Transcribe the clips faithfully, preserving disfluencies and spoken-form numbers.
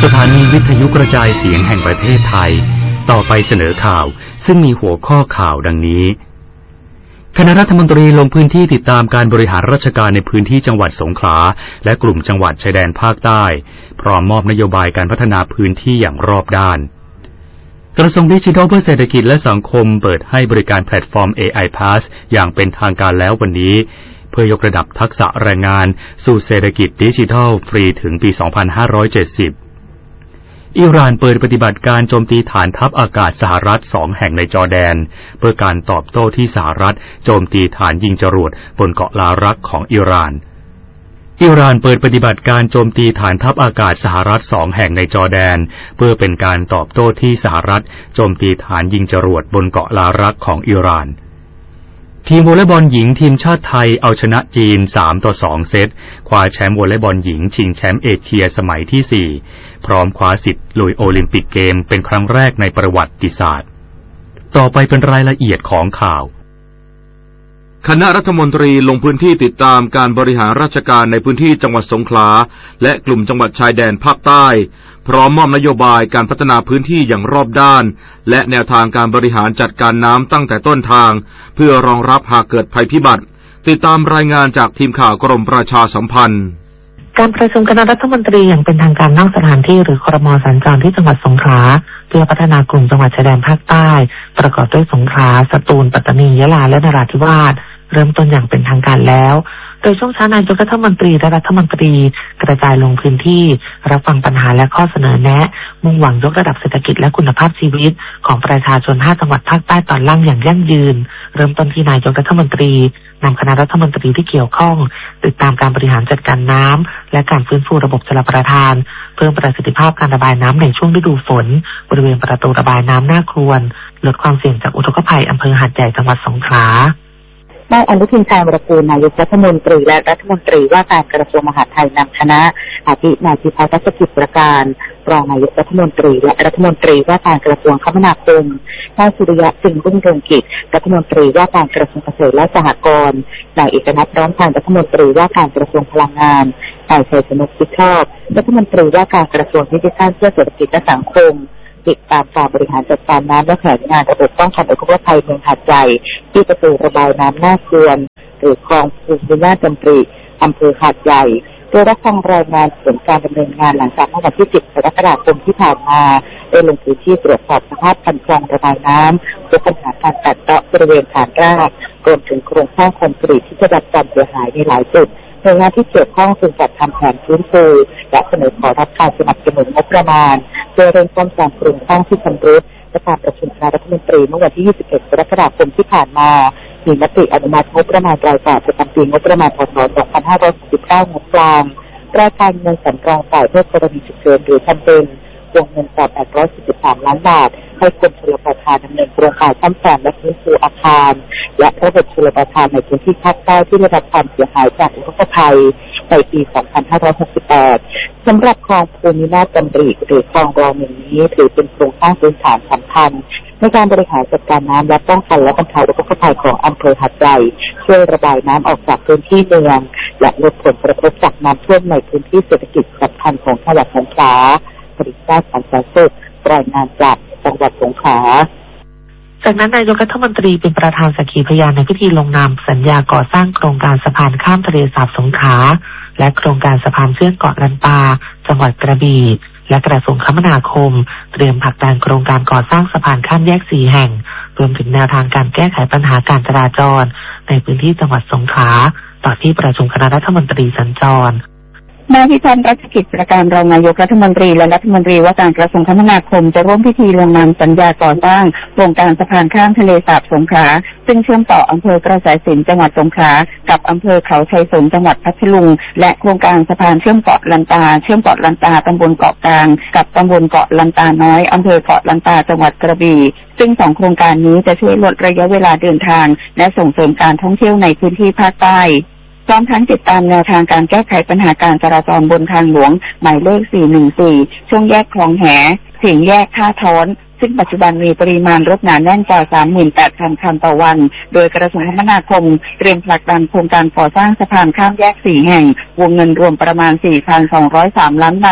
สถานีวิทยุกระจายเสียงแห่งประเทศไทยต่อไปเสนอข่าวซึ่งมีหัวข้อข่าวดังนี้คณะรัฐมนตรีลงพื้นที่ติดตามการบริหารราชการในพื้นที่จังหวัดสงขลาและกลุ่มจังหวัดชายแดนภาคใต้พร้อมมอบนโยบายการพัฒนาพื้นที่อย่างรอบด้านกระทรวงดิจิทัลเพื่อเศรษฐกิจและสังคมเปิดให้บริการแพลตฟอร์ม เอ ไอ Pass อย่างเป็นทางการแล้ววันนี้เพื่อยกระดับทักษะแรงงานสู่เศรษฐกิจดิจิทัลฟรีถึงปี สองพันห้าร้อยเจ็ดสิบอิหร่านเปิดปฏิบัติการโจมตีฐานทัพอากาศสหรัฐสองแห่งในจอร์แดนเพื่อการตอบโต้ที่สหรัฐโจมตีฐานยิงจรวดบนเกาะลารักของอิหร่านอิหร่านเปิดปฏิบัติการโจมตีฐานทัพอากาศสหรัฐสองแห่งในจอร์แดนเพื่อเป็นการตอบโต้ที่สหรัฐโจมตีฐานยิงจรวดบนเกาะลารักของอิหร่านทีมวอลเลย์บอลหญิงทีมชาติไทยเอาชนะจีนสามต่อสองเซตคว้าแชมป์วอลเลย์บอลหญิงชิงแชมป์เอเชียสมัยที่สี่พร้อมคว้าสิทธิ์ลุยโอลิมปิกเกมเป็นครั้งแรกในประวัติศาสตร์ต่อไปเป็นรายละเอียดของข่าวคณะรัฐมนตรีลงพื้นที่ติดตามการบริหารราชการในพื้นที่จังหวัดสงขลาและกลุ่มจังหวัดชายแดนภาคใต้พร้อมมอบนโยบายการพัฒนาพื้นที่อย่างรอบด้านและแนวทางการบริหารจัดการน้ำตั้งแต่ต้นทางเพื่อรองรับหากเกิดภัยพิบัติติดตามรายงานจากทีมข่าวกรมประชาสัมพันธ์การประชุมคณะรัฐมนตรีอย่างเป็นทางการนอกสถานที่หรือครม.สัญจรที่จังหวัดสงขลาเพื่อพัฒนากลุ่มจังหวัดชายแดนภาคใต้ประกอบด้วยสงขลาสตูลปัตตานียะลาและนราธิวาสเริ่มต้นอย่างเป็นทางการแล้วโดยช่วงเช้านายกรัฐมนตรีและรัฐมนตรีกระจายลงพื้นที่รับฟังปัญหาและข้อเสนอแนะมุ่งหวังยกระดับเศรษฐกิจและคุณภาพชีวิตของประชาชนห้าจังหวัดภาคใต้ตอนล่างอย่างยั่งยืนเริ่มต้นที่นายกรัฐมนตรีนำคณะรัฐมนตรีที่เกี่ยวข้องติดตามการบริหารจัดการน้ำและการฟื้นฟูระบบชลประทานเพิ่มประสิทธิภาพการระบายน้ำในช่วงฤดูฝนบริเวณประตูระบายน้ำหน้าครวนลดความเสี่ยงจากอุทกภัยอำเภอหาดใหญ่จังหวัดสงขลานายอนุทินชาญวิรากูลนายกรัฐมนตรีและรัฐมนตรีว่าการกระทรวงมหาดไทยนำคณะอาทินายพิพัฒน์รัชกิจประการรองนายกรัฐมนตรีและรัฐมนตรีว่าการกระทรวงคมนาคมนายสุริยะจึงรุ่งเรืองกิจรัฐมนตรีว่าการกระทรวงเกษตรและสหกรณ์นายเอกนัทร้องพันธ์รัฐมนตรีว่าการกระทรวงพลังงานนายชัยชนกชิดชอบรัฐมนตรีว่าการกระทรวงดิจิทัลเพื่อเศรษฐกิจและสังคมติดตามการบริหารจัดการน้ำและแผนงานระบบป้องกันอุทกภัยเมืองหาดใหญ่ที่ประตูระบายน้ำหน้าครวนหรือคลองภูมินาจำปรีอำเภอหาดใหญ่โดยรับฟังรายงานผลการดำเนินงานหลังจากเมื่อวันที่สิบกรกฎาคมที่ผ่านมาได้ลงพื้นที่ตรวจสอบสภาพคันคลองระบายน้ำพบปัญหาการตัดเจาะบริเวณฐานรากรวมถึงโครงสร้างคอนกรีตที่ได้รับความเสียหายในหลายจุดหน่วยงานที่เกี่ยวข้องจึงจัดทำแผนฟื้นฟูและเสนอขอรับการสนับสนุนงบประมาณเพื่อเร่งซ่อมแซมโครงสร้างที่ชำรุดและการประชุมคณะรัฐมนตรีเมื่อวันที่ยี่สิบเอ็ดกรกฎาคมที่ผ่านมามีมติอนุมัติงบประมาณรายจ่ายประจำปีงบประมาณพ.ศ. สองพันห้าร้อยหกสิบเก้างบกลางรายการเงินสำรองจ่ายเพื่อกรณีฉุกเฉินหรือจำเป็นวงเงินกว่าแปดร้อยสี่สิบสามล้านบาทให้กรมชลประทานดำเนินโครงการซ่อมแซมและฟื้นฟูอาคารและระบบชลประทานในพื้นที่ภาคใต้ที่ได้รับความเสียหายจากอุทกภัยในปีสองพันห้าร้อยหกสิบแปดสำหรับคลองภูมินาถจำปรีหรือคลองรองหนึ่งนี้ถือเป็นโครงสร้างพื้นฐานสำคัญในการบริหารจัดการน้ำและป้องกันและบรรเทาอุทกภัยของอำเภอหาดใหญ่ช่วยระบายน้ำออกจากพื้นที่เมืองและลดผลกระทบจากน้ำท่วมในพื้นที่เศรษฐกิจสำคัญของจังหวัดสงขลาผลิตได้สันสสุขรายงานจากจังหวัดสงขลาจากนั้นนายกรัฐมนตรีเป็นประธานสักขีพยานในพิธีลงนามสัญญาก่อสร้างโครงการสะพานข้ามทะเลสาบสงขลาและโครงการสะพานเชื่อมเกาะลันตาจังหวัดกระบี่และกระทรวงคมนาคมเตรียมผลักดันโครงการก่อสร้างสะพานข้ามแยกสี่แห่งรวมถึงแนวทางการแก้ไขปัญหาการจราจรในพื้นที่จังหวัดสงขลาต่อที่ประชุมคณะรัฐมนตรีสัญจรนายพิพัฒน์รัชกิจประการรองนายกรัฐมนตรีและรัฐมนตรีว่าการกระทรวงคมนาคมจะร่วมพิธีลงนามสัญญาก่อสร้างโครงการสะพานข้ามทะเลสาบสงขลาซึ่งเชื่อมต่ออำเภอกระแสสินจังหวัดสงขลากับอำเภอเขาชัยสนจังหวัดพัทลุงและโครงการสะพานเชื่อมเกาะลันตาเชื่อมเกาะลันตาตำบลเกาะกลางกับตำบลเกาะลันตาน้อยอำเภอเกาะลันตาจังหวัดกระบี่ซึ่งสองโครงการนี้จะช่วยลดระยะเวลาเดินทางและส่งเสริมการท่องเที่ยวในพื้นที่ภาคใต้พร้อมทั้งติดตามแนวทางการแก้ไขปัญหาการจราจรบนทางหลวงหมายเลขสี่หนึ่งสี่ช่วงแยกคลองแหสี่แยกท่าท้อนซึ่งปัจจุบันมีปริมาณรถหนาแน่นกว่า สามหมื่นแปดพัน คันต่อวันโดยกระทรวงคมนาคมเตรียมผลักดันโครงการก่อสร้างสะพานข้ามแยกสี่แห่งวงเงินรวมประมาณ สี่พันสองร้อยสาม ล้านบาท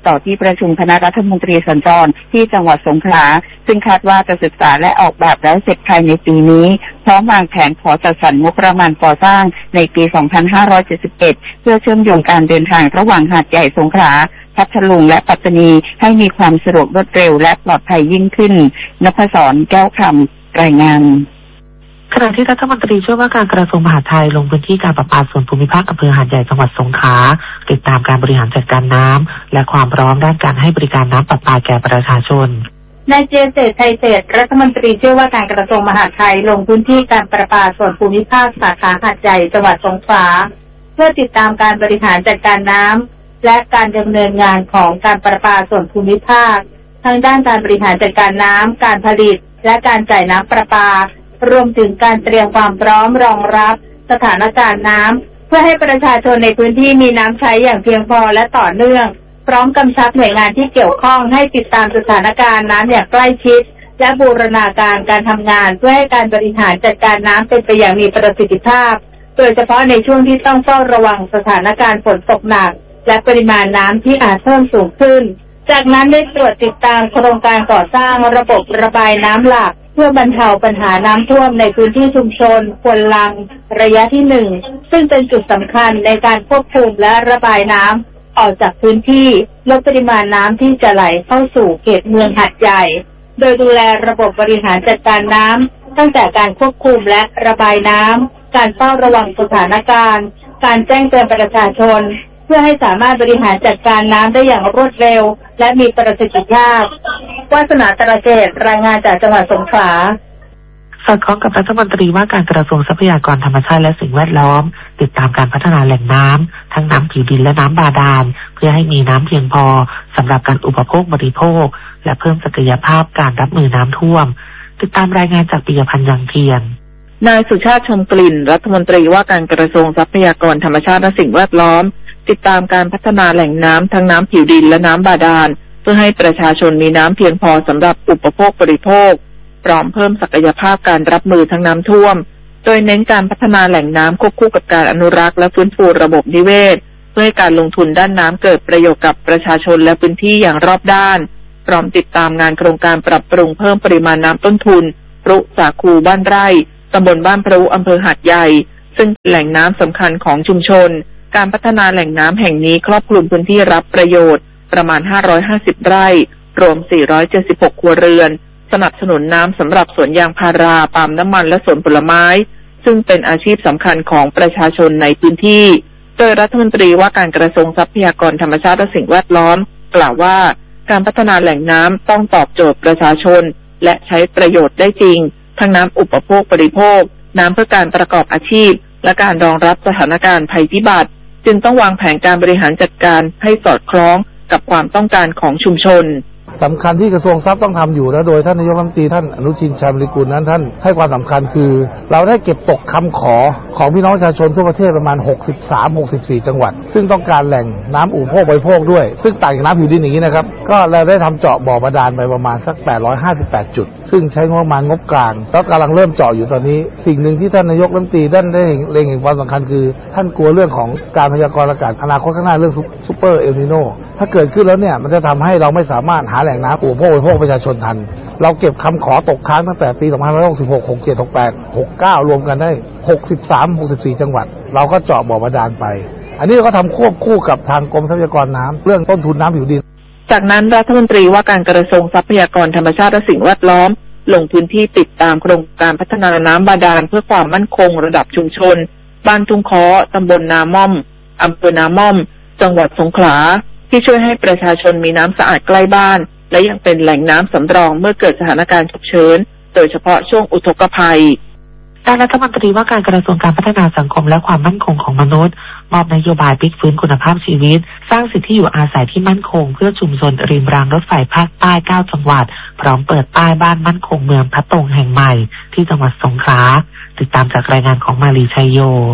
ต่อที่ประชุมคณะรัฐมนตรีสัญจรที่จังหวัดสงขลาซึ่งคาดว่าจะศึกษาและออกแบบแล้วเสร็จภายในปีนี้พร้อมวางแผนขอจัดสรรงบประมาณก่อสร้างในปี สองพันห้าร้อยเจ็ดสิบเอ็ด เพื่อเชื่อมโยงการเดินทางระหว่างหาดใหญ่สงขลาพัทลุงและปัตตานีให้มีความสะดวกรวดเร็วและปลอดภัยยิ่งขึ้นนภศร แก้วคำรายงานขณะที่รัฐมนตรีช่วยว่าการกระทรวงมหาดไทยลงพื้นที่การประปาส่วนภูมิภาคอำเภอหาดใหญ่จังหวัดสงขลาติดตามการบริหารจัดการน้ำและความพร้อมด้านการให้บริการน้ำประปาแก่ประชาชนนายเจเศษชัยเศษรัฐมนตรีช่วยว่าการกระทรวงมหาดไทยลงพื้นที่การประปาส่วนภูมิภาคสาขาหาดใหญ่จังหวัดสงขลาเพื่อติดตามการบริหารจัดการน้ำและการดำเนินงานของการประปาส่วนภูมิภาคทั้งด้านการบริหารจัดการน้ำการผลิตและการจ่ายน้ำประปารวมถึงการเตรียมความพร้อมรองรับสถานการณ์น้ำเพื่อให้ประชาชนในพื้นที่มีน้ำใช้อย่างเพียงพอและต่อเนื่องพร้อมกำชับหน่วยงานที่เกี่ยวข้องให้ติดตามสถานการณ์น้ำอย่างใกล้ชิดและบูรณาการการทำงานเพื่อให้การบริหารจัดการน้ำเป็นไปอย่างมีประสิทธิภาพโดยเฉพาะในช่วงที่ต้องเฝ้าระวังสถานการณ์ฝนตกหนักและปริมาณน้ำที่อาจเพิ่มสูงขึ้นจากนั้นได้ตรวจติดตามโครงการก่อสร้างระบบระบายน้ำหลักเพื่อบรรเทาปัญหาน้ำท่วมในพื้นที่ชุมชนควนลังระยะที่หนึ่งซึ่งเป็นจุดสำคัญในการควบคุมและระบายน้ำออกจากพื้นที่ลดปริมาณน้ำที่จะไหลเข้าสู่เขตเมืองหาดใหญ่โดยดูแลระบบบริหารจัดการน้ำตั้งแต่การควบคุมและระบายน้ำการเฝ้าระวังสถานการณ์การแจ้งเตือนประชาชนเพื่อให้สามารถบริหารจัดการน้ำได้อย่างรวดเร็วและมีประสิทธิภาพวาสนาตระเกตรายงานจากจังหวัดสงขลาสอดคล้องกับรัฐมนตรีว่าการกระทรวงทรัพยากรธรรมชาติและสิ่งแวดล้อมติดตามการพัฒนาแหล่งน้ำทั้งน้ำผิวดินและน้ำบาดาลเพื่อให้มีน้ำเพียงพอสำหรับการอุปโภคบริโภคและเพิ่มศักยภาพการรับมือน้ำท่วมติดตามรายงานจากปิยพันธ์ยังเทียนนายสุชาติชมกลิ่นรัฐมนตรีว่าการกระทรวงทรัพยากรธรรมชาติและสิ่งแวดล้อมติดตามการพัฒนาแหล่งน้ำทั้งน้ำผิวดินและน้ำบาดาลเพื่อให้ประชาชนมีน้ำเพียงพอสำหรับอุปโภคบริโภคพร้อมเพิ่มศักยภาพการรับมือทั้งน้ำท่วมโดยเน้นการพัฒนาแหล่งน้ำควบคู่กับการอนุรักษ์และฟื้นฟูระบบนิเวศเพื่อให้การลงทุนด้านน้ำเกิดประโยชน์กับประชาชนและพื้นที่อย่างรอบด้านพร้อมติดตามงานโครงการปรับปรุงเพิ่มปริมาณน้ำต้นทุนพรุสาคูบ้านไร่ตำบลบ้านพรุอำเภอหาดใหญ่ซึ่งเป็นแหล่งน้ำสำคัญของชุมชนการพัฒนาแหล่งน้ำแห่งนี้ครอบคลุมพื้นที่รับประโยชน์ประมาณห้าร้อยห้าสิบไร่รวมสี่ร้อยเจ็ดสิบหกครัวเรือนสนับสนุนน้ำสำหรับสวนยางพาราปาล์มน้ำมันและสวนผลไม้ซึ่งเป็นอาชีพสำคัญของประชาชนในพื้นที่โดยรัฐมนตรีว่าการกระทรวงทรัพยากรธรรมชาติและสิ่งแวดล้อมกล่าวว่าการพัฒนาแหล่งน้ำต้องตอบโจทย์ประชาชนและใช้ประโยชน์ได้จริงทั้งน้ำอุปโภคบริโภคน้ำเพื่อการประกอบอาชีพและการรองรับสถานการณ์ภัยพิบัติจึงต้องวางแผนการบริหารจัดการให้สอดคล้องกับความต้องการของชุมชนสำคัญที่กระทรวงทรัพย์ต้องทำอยู่และโดยท่านนายกรัฐมนตรีท่านอนุชินชาญวิริกูลนั้นท่านให้ความสำคัญคือเราได้เก็บตกคำขอของพี่น้องประชาชนทั่วประเทศประมาณหกสิบสาม หกสิบสี่จังหวัดซึ่งต้องการแหล่งน้ำอุปโภคบริโภคด้วยซึ่งต่างจากน้ำผิวดินอย่างนี้นะครับก็เราได้ทำเจาะบ่อบาดาลไปประมาณสักแปดร้อยห้าสิบแปดจุดซึ่งใช้งบประมาณงบกลางแล้วกำลังเริ่มเจาะอยู่ตอนนี้สิ่งหนึ่งที่ท่านนายกรัฐมนตรีท่านได้เล็งเห็นความสำคัญคือท่านกลัวเรื่องของการพยากรณ์อากาศอนาคตข้างหน้าเรื่องซุปเปอร์เอลนิโนถ้าเกิดขึ้นแล้วเนี่ยมันจะทำให้เราไม่สามารถหาแหล่งน้ำอุปโภคบริโภคประชาชนทันเราเก็บคำขอตกค้างตั้งแต่ปีสองพันห้าร้อยหกสิบหก หกสิบเจ็ด หกสิบแปด หกสิบเก้ารวมกันได้หกสิบสาม หกสิบสี่จังหวัดเราก็เจาะบ่อบาดาลไปอันนี้เราก็ทำควบคู่กับทางกรมทรัพยากรน้ำเรื่องต้นทุนน้ำผิวดินจากนั้นรัฐมนตรีว่าการกระทรวงทรัพยากรธรรมชาติและสิ่งแวดล้อมลงพื้นที่ติดตามโครงการพัฒนาน้ำบาดาลเพื่อความมั่นคงระดับชุมชนบ้านทุ่งค้อตำบลนาม่อมอำเภอนาม่อมจังหวัดสงขลาที่ช่วยให้ประชาชนมีน้ำสะอาดใกล้บ้านและยังเป็นแหล่งน้ำสำรองเมื่อเกิดสถานการณ์ฉุกเฉินโดยเฉพาะช่วงอุทกภัยด้านรัฐมนตรีว่าการกระทรวงการพัฒนาสังคมและความมั่นคงของมนุษย์มอบนโยบายพลิกฟื้นคุณภาพชีวิตสร้างสิทธิอยู่อาศัยที่มั่นคงเพื่อชุมชนริมรางรถไฟภาคใต้เก้าจังหวัดพร้อมเปิดป้ายบ้านมั่นคงเมืองพระตงแห่งใหม่ที่จังหวัดสงขลาติดตามจากรายงานของมาลีชัยโย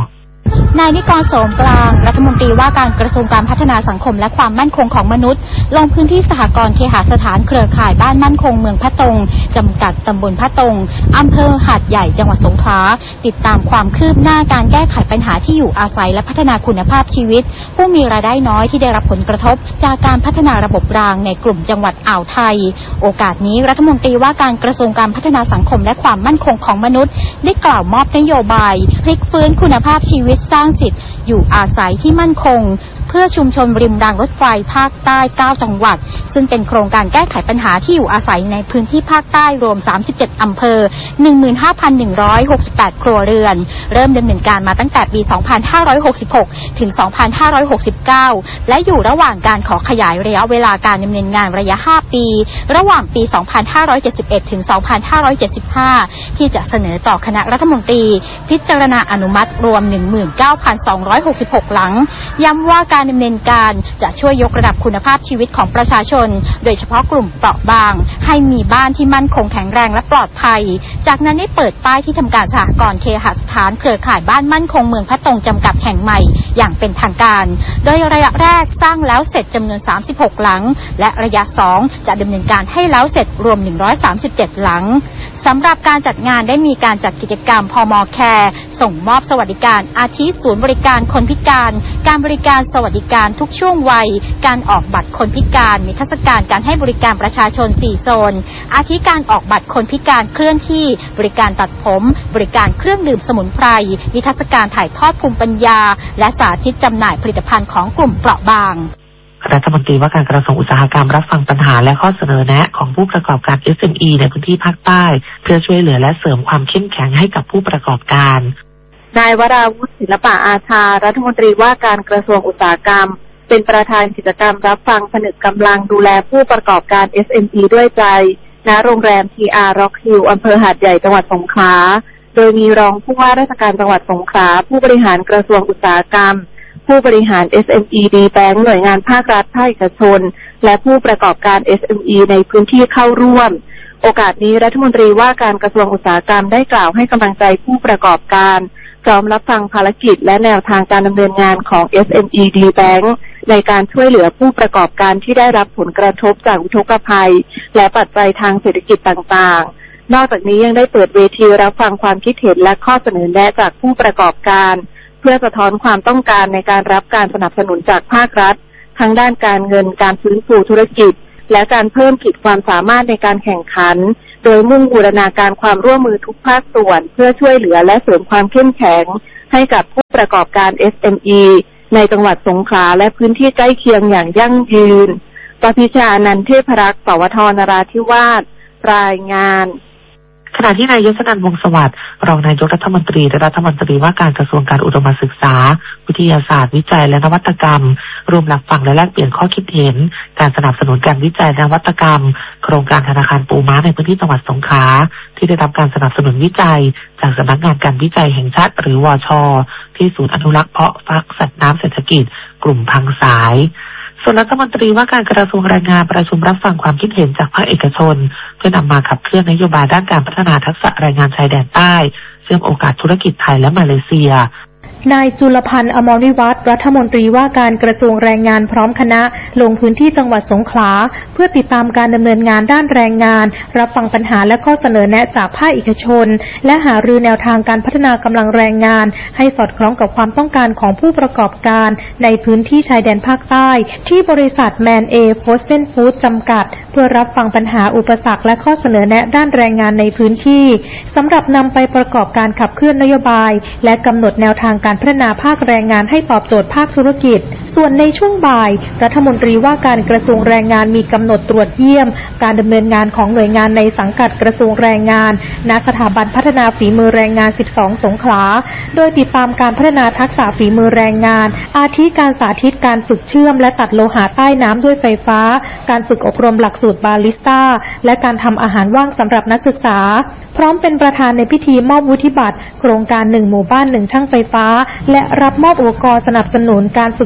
นายนิกร โสมกลางรัฐมนตรีว่าการกระทรวงการพัฒนาสังคมและความมั่นคงของมนุษย์ลงพื้นที่สหกรณ์เคหสถานเครือข่ายบ้านมั่นคงเมืองพะตงจำกัดตำบลพะตงอำเภอหาดใหญ่จังหวัดสงขลาติดตามความคืบหน้าการแก้ไขปัญหาที่อยู่อาศัยและพัฒนาคุณภาพชีวิตผู้มีรายได้น้อยที่ได้รับผลกระทบจากการพัฒนาระบบรางในกลุ่มจังหวัดอ่าวไทยโอกาสนี้รัฐมนตรีว่าการกระทรวงการพัฒนาสังคมและความมั่นคงของมนุษย์ได้กล่าวมอบนโยบายพลิกฟื้นคุณภาพชีวิตสร้างสิทธิอยู่อาศัยที่มั่นคงเพื่อชุมชนริมรางรถไฟภาคใต้เก้าจังหวัดซึ่งเป็นโครงการแก้ไขปัญหาที่อยู่อาศัยในพื้นที่ภาคใต้รวมสามสิบเจ็ดอำเภอ หนึ่งหมื่นห้าพันหนึ่งร้อยหกสิบแปด ครัวเรือนเริ่มดำเนินการมาตั้งแต่ปี สองพันห้าร้อยหกสิบหก ถึง สองพันห้าร้อยหกสิบเก้า และอยู่ระหว่างการขอขยายระยะเวลาการดำเนินงานระยะห้าปีระหว่างปี สองพันห้าร้อยเจ็ดสิบเอ็ด ถึง สองพันห้าร้อยเจ็ดสิบห้า ที่จะเสนอต่อคณะรัฐมนตรีพิจารณาอนุมัติรวม หนึ่งหมื่นเก้าพันสองร้อยหกสิบหก หลังย้ำว่าการดำเนินการจะช่วยยกระดับคุณภาพชีวิตของประชาชนโดยเฉพาะกลุ่มเปราะบางให้มีบ้านที่มั่นคงแข็งแรงและปลอดภัยจากนั้นได้เปิดป้ายที่ทำการสหกรณ์เคหสถานเครือข่ายบ้านมั่นคงเมืองพะตงจำกัดแห่งใหม่อย่างเป็นทางการโดยระยะแรกสร้างแล้วเสร็จจำนวนสามสิบหกหลังและระยะสองจะดำเนินการให้แล้วเสร็จรวมหนึ่งร้อยสามสิบเจ็ดหลังสำหรับการจัดงานได้มีการจัดกิจกรรมพม.แคร์ส่งมอบสวัสดิการอาทิศูนย์บริการคนพิการการบริการสวัสดิการทุกช่วงวัยการออกบัตรคนพิการนิทรรศการการให้บริการประชาชนสี่โซนอาทิการออกบัตรคนพิการเคลื่อนที่บริการตัดผมบริการเครื่องดื่มสมุนไพรนิทรรศการถ่ายทอดภูมิปัญญาและสาธิตจำหน่ายผลิตภัณฑ์ของกลุ่มเปราะบางรัฐมนตรีว่าการกระทรวงอุตสาหกรรมรับฟังปัญหาและข้อเสนอแนะของผู้ประกอบการ เอส เอ็ม อี ในพื้นที่ภาคใต้เพื่อช่วยเหลือและเสริมความเข้มแข็งให้กับผู้ประกอบการนายวราวุฒิศิลปะอาชารัฐมนตรีว่าการกระทรวงอุตสาหกรรมเป็นประธานกิจกรรมรับฟังผนึกกำลังดูแลผู้ประกอบการ เอส เอ็ม อี ด้วยใจณโรงแรม ที อาร์ Rock Hill อำเภอหาดใหญ่จังหวัดสงขลาโดยมีรองผู้ว่าราชการจังหวัดสงขลาผู้บริหารกระทรวงอุตสาหกรรมผู้บริหาร เอส เอ็ม อี ดี Bank หน่วยงานภาครัฐภาคเอกชนและผู้ประกอบการ เอส เอ็ม อี ในพื้นที่เข้าร่วมโอกาสนี้รัฐมนตรีว่าการกระทรวงอุตสาหกรรมได้กล่าวให้กำลังใจผู้ประกอบการพร้อมรับฟังภารกิจและแนวทางการดำเนินงานของ เอส เอ็ม อี ดี Bank ในการช่วยเหลือผู้ประกอบการที่ได้รับผลกระทบจากอุทกภัยและปัจจัยทางเศรษฐกิจต่างๆนอกจากนี้ยังได้เปิดเวทีรับฟังความคิดเห็นและข้อเสนอแนะจากผู้ประกอบการเพื่อสะท้อนความต้องการในการรับการสนับสนุนจากภาครัฐทั้งด้านการเงินการฟื้นฟูธุรกิจและการเพิ่มขีดความสามารถในการแข่งขันโดยมุ่งบูรณาการความร่วมมือทุกภาคส่วนเพื่อช่วยเหลือและเสริมความเข้มแข็งให้กับผู้ประกอบการ เอส เอ็ม อี ในจังหวัดสงขลาและพื้นที่ใกล้เคียงอย่างยั่งยืนปพิชานันท์เทพรักษ์สวทนราธิวาสรายงานขณะที่นายยศนันท์วงศ์สวัสดิ์รองนายกรัฐมนตรีและรัฐมนตรีว่าการกระทรวงการอุดมศึกษาวิทยาศาสตร์วิจัยและนวัตกรรมรวมรับฟังและแลกเปลี่ยนข้อคิดเห็นการสนับสนุนการวิจัยนวัตกรรมโครงการธนาคารปูม้าในพื้นที่จังหวัดสงขลาที่ได้รับการสนับสนุนวิจัยจากสำนักงานการวิจัยแห่งชาติหรือวช.ที่ศูนย์อนุรักษ์เพาะฟักสัตว์น้ำเศรษฐกิจกลุ่มพังสายส่วนรัฐมนตรีว่าการกระทรวงแรงงานประชุมรับฟังความคิดเห็นจากภาคเอกชนเพื่อนำมาขับเคลื่อนนโยบายด้านการพัฒนาทักษะแรงงานชายแดนใต้เชื่อมโอกาสธุรกิจไทยและมาเลเซียนายจุลพันธ์อมรวิวัฒน์รัฐมนตรีว่าการกระทรวงแรงงานพร้อมคณะลงพื้นที่จังหวัดสงขลาเพื่อติดตามการดำเนินงานด้านแรงงานรับฟังปัญหาและข้อเสนอแนะจากภาคเอกชนและหารือแนวทางการพัฒนากำลังแรงงานให้สอดคล้องกับความต้องการของผู้ประกอบการในพื้นที่ชายแดนภาคใต้ที่บริษัทแมนเอฟอสเทนฟู้ดจำกัดเพื่อรับฟังปัญหาอุปสรรคและข้อเสนอแนะด้านแรงงานในพื้นที่สำหรับนำไปประกอบการขับเคลื่อนนโยบายและกำหนดแนวทางการพัฒนาภาคแรงงานให้ตอบโจทย์ภาคธุรกิจส่วนในช่วงบ่ายรัฐมนตรีว่าการกระทรวงแรงงานมีกำหนดตรวจเยี่ยมการดำเนินงานของหน่วยงานในสังกัดกระทรวงแรงงานณสถาบันพัฒนาฝีมือแรงงานสิบสองสงขลาโดยติดตามการพัฒนาทักษะฝีมือแรงงานอาทิการสาธิตการฝึกเชื่อมและตัดโลหะใต้น้ำด้วยไฟฟ้าการฝึกอบรมหลักสูตรบาริสต้าและการทำอาหารว่างสำหรับนักศึกษาพร้อมเป็นประธานในพิธีมอบวุฒิบัตรโครงการหนึ่งหมู่บ้านหนึ่งช่างไฟฟ้าและรับมอบอุปกรณ์สนับสนุนการฝึกอบรม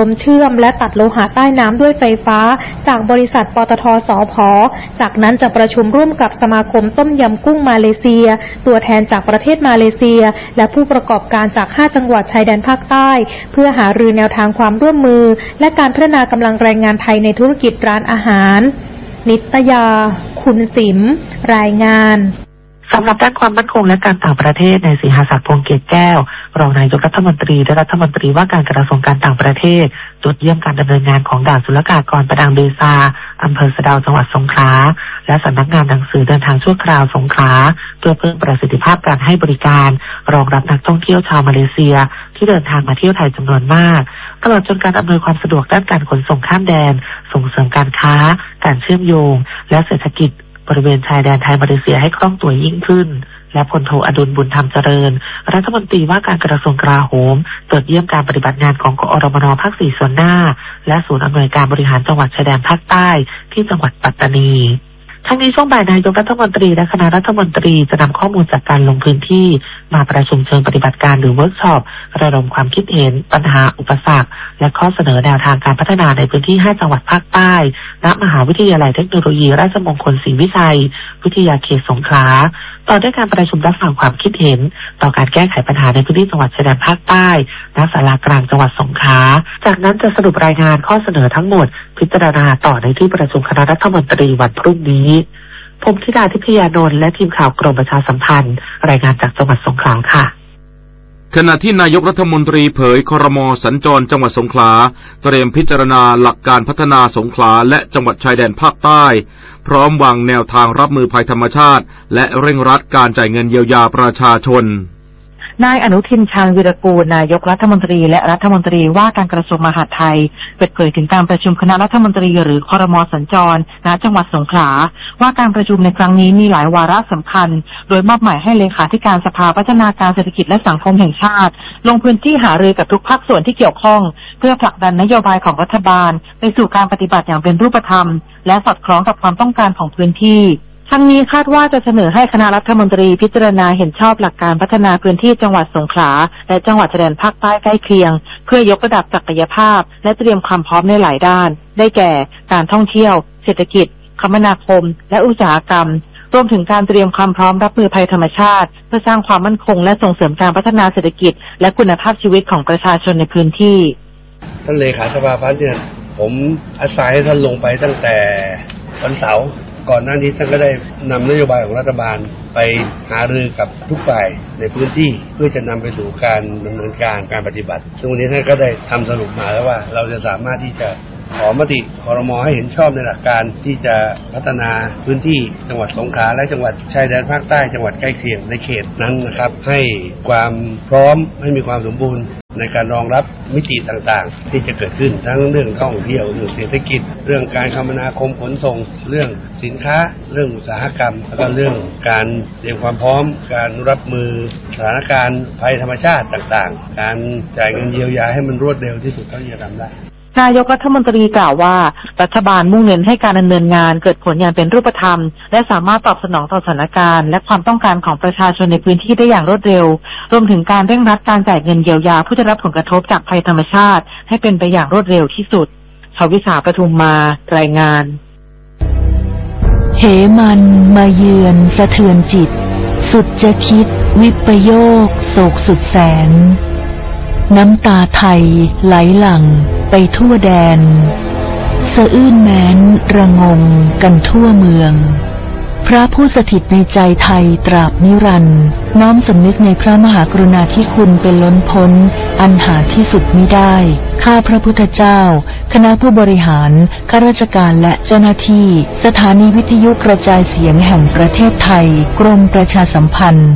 มเชื่อมและตัดโลหะใต้น้ำด้วยไฟฟ้าจากบริษัทปตท.สผ.จากนั้นจะประชุมร่วมกับสมาคมต้มยำกุ้งมาเลเซียตัวแทนจากประเทศมาเลเซียและผู้ประกอบการจากห้าจังหวัดชายแดนภาคใต้เพื่อหารือแนวทางความร่วมมือและการพัฒนากำลังแรงงานไทยในธุรกิจร้านอาหารนิตยาคุณสิมรายงานสำหรับด้านความมั่นคงและการต่างประเทศนายสิงหศักดิ์พวงเกตแก้วรองนายกรัฐมนตรีและรัฐมนตรีว่าการกระทรวงการต่างประเทศตรวจเยี่ยมการดำเนินงานของด่านศุลกากรประดังเบซาอำเภอสะเดาจังหวัดสงขลาและสำนักงานหนังสือเดินทางชั่วคราวสงขลาเพื่อเพิ่มประสิทธิภาพการให้บริการรองรับนักท่องเที่ยวชาวมาเลเซียที่เดินทางมาเที่ยวไทยจำนวนมากตลอดจนการอำนวยความสะดวกด้านการขนส่งข้ามแดนส่งเสริมการค้าการเชื่อมโยงและเศรษฐกิจบริเวณชายแดนไทยมาเลเซียให้คล่องตัวยิ่งขึ้นและพลโทอดุลบุญธรรมเจริญรัฐมนตรีว่าการกระทรวงกลาโหมตรวจเยี่ยมการปฏิบัติงานของกอรมนภาคสี่ส่วนหน้าและศูนย์อำนวยการบริหารจังหวัดชายแดนภาคใต้ที่จังหวัดปัตตานีทั้งนี้ช่วงบ่ายนายกรัฐมนตรีและคณะรัฐมนตรีจะนำข้อมูลจากการลงพื้นที่มาประชุมเชิงปฏิบัติการหรือเวิร์กช็อประดมความคิดเห็นปัญหาอุปสรรคและข้อเสนอแนวทางการพัฒนาในพื้นที่ห้าจังหวัดภาคใต้ณมหาวิทยาลัยเทคโนโลยีราชมงคลศรีวิชัยวิทยาเขตสงขลาต่อด้วยการประชุมรับฟังความคิดเห็นต่อการแก้ไขปัญหาในพื้นที่จังหวัดชายแดนภาคใต้ณศาลากลางจังหวัดสงขลาจากนั้นจะสรุปรายงานข้อเสนอทั้งหมดพิจารณาต่อในที่ประชุมคณะรัฐมนตรีวันพรุ่งนี้ผมธิดาทิพยานนท์และทีมข่าวกรมประชาสัมพันธ์รายงานจากจังหวัดสงขลาค่ะขณะที่นายกรัฐมนตรีเผยครม.สัญจรจังหวัดสงขลาเตรียมพิจารณาหลักการพัฒนาสงขลาและจังหวัดชายแดนภาคใต้พร้อมวางแนวทางรับมือภัยธรรมชาติและเร่งรัดการจ่ายเงินเยียวยาประชาชนนายอนุทินชาญวิรากูลนายกรัฐมนตรีและรัฐมนตรีว่าการกระทรวงมหาดไทยเปิดเผยถึงการประชุมคณะรัฐมนตรีหรือครม.สัญจรณจังหวัดสงขลาว่าการประชุมในครั้งนี้มีหลายวาระสำคัญโดยมอบหมายให้เลขาธิการสภาพัฒนาการเศรษฐกิจและสังคมแห่งชาติลงพื้นที่หารือกับทุกภาคส่วนที่เกี่ยวข้องเพื่อผลักดันนโยบายของรัฐบาลไปสู่การปฏิบัติอย่างเป็นรูปธรรมและสอดคล้องกับความต้องการของพื้นที่ทั้งนี้คาดว่าจะเสนอให้คณะรัฐมนตรีพิจารณาเห็นชอบหลักการพัฒนาพื้นที่จังหวัดสงขลาและจังหวัดชายแดนภาคใต้ใกล้เคียงเพื่อยกระดับศักยภาพและเตรียมความพร้อมในหลายด้านได้แก่การท่องเที่ยวเศรษฐกิจคมนาคมและอุตสาหกรรมรวมถึงการเตรียมความพร้อมรับมือภัยธรรมชาติเพื่อสร้างความมั่นคงและส่งเสริมการพัฒนาเศรษฐกิจและคุณภาพชีวิตของประชาชนในพื้นที่ท่านเลขาสภาพัฒน์เนี่ยผมอาศัยให้ท่านลงไปตั้งแต่วันเสาร์ก่อนหน้านี้ท่านก็ได้นำนโยบายของรัฐบาลไปหารือกับทุกฝ่ายในพื้นที่เพื่อจะนำไปสู่การดำเนินการการปฏิบัติซึ่งวันนี้ท่านก็ได้ทำสรุปมาแล้วว่าเราจะสามารถที่จะขอมติครม.ให้เห็นชอบในหลักการที่จะพัฒนาพื้นที่จังหวัดสงขลาและจังหวัดชายแดนภาคใต้จังหวัดใกล้เคียงในเขตนั้นนะครับให้ความพร้อมให้มีความสมบูรณ์ในการรองรับมิติต่างๆที่จะเกิดขึ้นทั้งเรื่องท่องเที่ยวเรื่องเศรษฐกิจเรื่องการคมนาคมขนส่งเรื่องสินค้าเรื่องอุตสาหกรรมแล้วก็เรื่องการเตรียมความพร้อมการรับมือสถานการณ์ภัยธรรมชาติต่างๆการจ่ายเงินเยียวยาให้มันรวดเร็วที่สุดเท่าที่จะทำได้นายกรัฐมนตรีกล่าวว่ารัฐบาลมุ่งเน้นให้การดำเนินงานเกิดผลอย่างเป็นรูปธรรมและสามารถตอบสนองต่อสถานการณ์และความต้องการของประชาชนในพื้นที่ได้อย่างรวดเร็วรวมถึงการเร่งรัดการจ่ายเงินเยียวยาผู้ได้รับผลกระทบจากภัยธรรมชาติให้เป็นไปอย่างรวดเร็วที่สุดชวิสาปทุมมารายงานเหมันมาเยือนสะเทือนจิตสุดจะคิดวิปโยคโศกสุดแสนน้ำตาไทยไหลหลั่งไปทั่วแดนสะอื้นแม้นระงมกันทั่วเมืองพระผู้สถิตในใจไทยตราบนิรันดร์น้อมสำนึกในพระมหากรุณาธิคุณเป็นล้นพ้นอันหาที่สุดมิได้ข้าพระพุทธเจ้าคณะผู้บริหารข้าราชการและเจ้าหน้าที่สถานีวิทยุกระจายเสียงแห่งประเทศไทยกรมประชาสัมพันธ์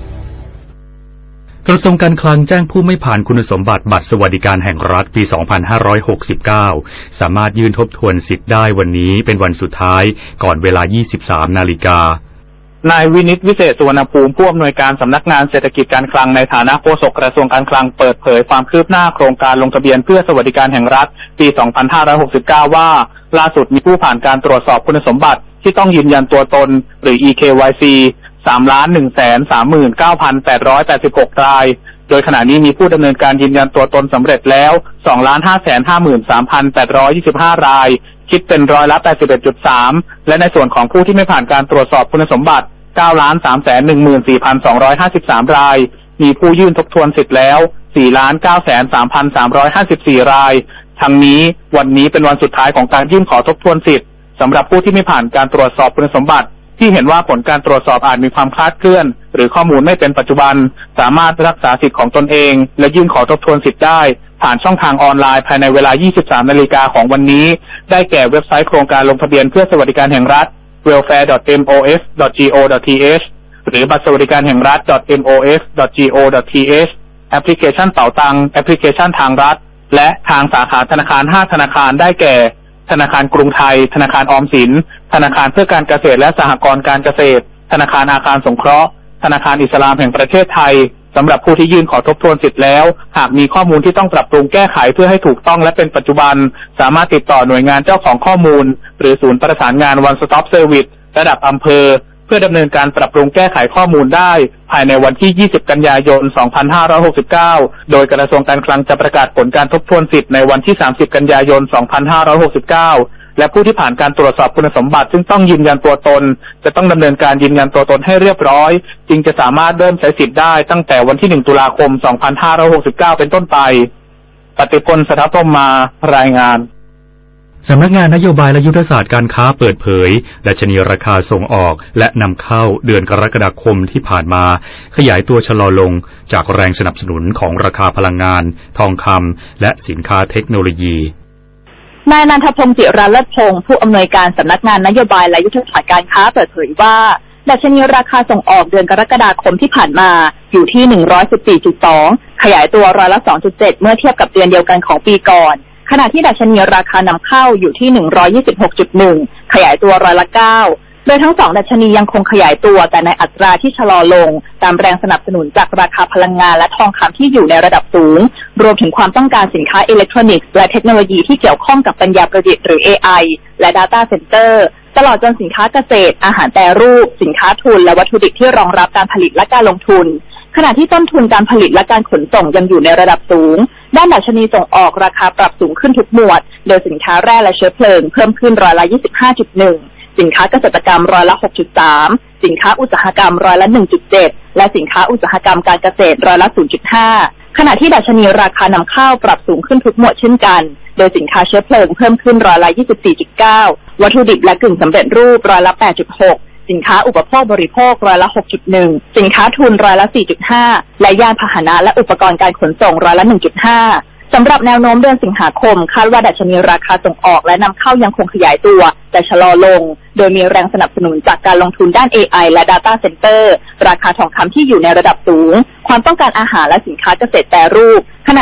กระทรวงการคลังแจ้งผู้ไม่ผ่านคุณสมบัติบัตรสวัสดิการแห่งรัฐปี สองพันห้าร้อยหกสิบเก้า สามารถยื่นทบทวนสิทธิ์ได้วันนี้เป็นวันสุดท้ายก่อนเวลา ยี่สิบสามนาฬิกานายวินิตวิเศษสุวรรณภูมิผู้อำนวยการสำนักงานเศรษฐกิจการคลังในฐานะโฆษกกระทรวงการคลังเปิดเผยความคืบหน้าโครงการลงทะเบียนเพื่อสวัสดิการแห่งรัฐปี สองพันห้าร้อยหกสิบเก้า ว่าล่าสุดมีผู้ผ่านการตรวจสอบคุณสมบัติที่ต้องยืนยันตัวตนหรือ อี เค วาย ซี สามล้านหนึ่งแสนสามหมื่นเก้าพันแปดร้อยแปดสิบหก รายโดยขณะนี้มีผู้ดำเนินการยืนยันตัวตนสำเร็จแล้ว สองล้านห้าแสนห้าหมื่นสามพันแปดร้อยยี่สิบห้ารายคิดเป็นร้อยละ แปดสิบเอ็ดจุดสาม และในส่วนของผู้ที่ไม่ผ่านการตรวจสอบคุณสมบัติ เก้าล้านสามแสนหนึ่งหมื่นสี่พันสองร้อยห้าสิบสามรายมีผู้ยื่นทบทวนสิทธิ์แล้ว สี่ล้านเก้าแสนสามพันสามร้อยห้าสิบสี่รายทั้งนี้วันนี้เป็นวันสุดท้ายของการยื่นขอทบทวนสิทธิ์สำหรับผู้ที่ไม่ผ่านการตรวจสอบคุณสมบัติที่เห็นว่าผลการตรวจสอบอาจมีความคลาดเคลื่อนหรือข้อมูลไม่เป็นปัจจุบันสามารถรักษาสิทธิ์ของตนเองและยื่นขอทบทวนสิทธิ์ได้ผ่านช่องทางออนไลน์ภายในเวลา ยี่สิบสามนาฬิกาของวันนี้ได้แก่เว็บไซต์โครงการลงทะเบียนเพื่อสวัสดิการแห่งรัฐ เวลแฟร์ ดอท เอ็ม โอ เอฟ ดอท จี โอ ดอท ที เอช หรือบัตรสวัสดิการแห่งรัฐ ดอท เอ็ม โอ เอฟ ดอท จี โอ ดอท ที เอช แอปพลิเคชันเป๋าตังแอปพลิเคชันทางรัฐและทางสาขาธนาคารห้าธนาคารได้แก่ธนาคารกรุงไทยธนาคารออมสินธนาคารเพื่อการเกษตรและสหกรณ์การเกษตรธนาคารอาคารสงเคราะห์ธนาคารอิสลามแห่งประเทศไทยสำหรับผู้ที่ยื่นขอทบทวนสิทธิ์แล้วหากมีข้อมูลที่ต้องปรับปรุงแก้ไขเพื่อให้ถูกต้องและเป็นปัจจุบันสามารถติดต่อหน่วยงานเจ้าของข้อมูลหรือศูนย์ประสานงาน One Stop Service ระดับอำเภอเพื่อดำเนินการปรับปรุงแก้ไขข้อมูลได้ภายในวันที่ ยี่สิบ กันยายน สองพันห้าร้อยหกสิบเก้า โดยกระทรวงการคลังจะประกาศผลการทบทวนสิทธิ์ในวันที่ สามสิบ กันยายน สองพันห้าร้อยหกสิบเก้า และผู้ที่ผ่านการตรวจสอบคุณสมบัติซึ่งต้องยืนยันตัวตนจะต้องดำเนินการยืนยันตัวตนให้เรียบร้อยจึงจะสามารถเริ่มใช้สิทธิ์ได้ตั้งแต่วันที่ หนึ่ง ตุลาคม สองพันห้าร้อยหกสิบเก้า เป็นต้นไปปฏิพล สถาพรหมารายงานสำนักงานนโยบายและยุทธศาสตร์การค้าเปิดเผยดัชนีราคาส่งออกและนำเข้าเดือนกรกฎาคมที่ผ่านมาขยายตัวชะลอลงจากแรงสนับสนุนของราคาพลังงานทองคำและสินค้าเทคโนโลยีนายนันทพงศ์จิราเลิศพงศ์ผู้อำนวยการสำนักงานนโยบายและยุทธศาสตร์การค้าเปิดเผยว่าดัชนีราคาส่งออกเดือนกรกฎาคมที่ผ่านมาอยู่ที่ หนึ่งร้อยสิบสี่จุดสอง ขยายตัวร้อยละ สองจุดเจ็ด เมื่อเทียบกับเดือนเดียวกันของปีก่อนขณะที่ดัชนีราคานำเข้าอยู่ที่ หนึ่งร้อยยี่สิบหกจุดหนึ่ง ขยายตัวร้อยละ เก้า โดยทั้งสองดัชนียังคงขยายตัวแต่ในอัตราที่ชะลอลงตามแรงสนับสนุนจากราคาพลังงานและทองคำที่อยู่ในระดับสูงรวมถึงความต้องการสินค้าอิเล็กทรอนิกส์และเทคโนโลยีที่เกี่ยวข้องกับปัญญาประดิษฐ์หรือ เอ ไอ และ Data Center ตลอดจนสินค้าเกษตรอาหารแปรรูปสินค้าทุนและวัตถุดิบที่รองรับการผลิตและการลงทุนขณะที่ต้นทุนการผลิตและการขนส่งยังอยู่ในระดับสูงด้านดัชนีส่งออกราคาปรับสูงขึ้นทุกหมวดโดยสินค้าแร่และเชื้อเพลิงเพิ่มขึ้นร้อยละ ยี่สิบห้าจุดหนึ่ง สินค้าเกษตรกรรมร้อยละ หกจุดสาม สินค้าอุตสาหกรรมร้อยละ หนึ่งจุดเจ็ด และสินค้าอุตสาหกรรมการเกษตรร้อยละ ศูนย์จุดห้า ขณะที่ดัชนีราคานำเข้าปรับสูงขึ้นทุกหมวดเช่นกันโดยสินค้าเชื้อเพลิงเพิ่มขึ้นร้อยละ ยี่สิบสี่จุดเก้า วัตถุดิบและกึ่งสำเร็จรูปร้อยละ แปดจุดหก สินค้าอุปโภคบริโภคร้อยละ หกจุดหนึ่ง สินค้าทุนร้อยละ สี่จุดห้า และยานพาหนะและอุปกรณ์การขนส่งร้อยละ หนึ่งจุดห้า สำหรับแนวโน้มเดือนสิงหาคมคาดว่าดัชนีราคาส่งออกและนำเข้ายังคงขยายตัวแต่ชะลอลงโดยมีแรงสนับสนุนจากการลงทุนด้าน เอ ไอ และ Data Center ราคาทองคำที่อยู่ในระดับสูงความต้องการอาหารและสินค้าเกษตรแปรรูป